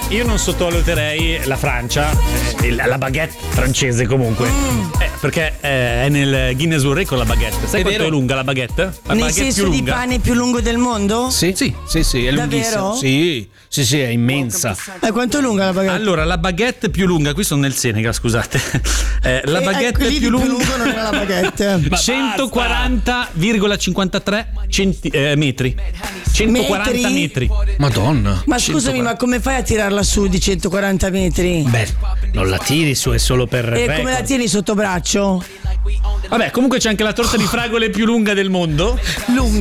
io non sottovaluterei la Francia, la baguette francese comunque, perché è nel Guinness World Record la baguette. Sai quanto è lunga la baguette? La Nel baguette senso più di lunga. pane più lungo del mondo? Sì, è lunghissimo. Davvero? Sì, è immensa. Quanto è lunga la baguette? Allora, la baguette più lunga, qui sono nel Senegal, scusate. La baguette lì più lunga non era la baguette. 140,53 metri. 140 metri. Madonna. Ma scusami, ma come fai a tirarla su di 140 metri? Beh, non la tiri su, è solo per E come la tieni sotto braccio? Vabbè, comunque c'è anche la torta di fragole più lunga del mondo.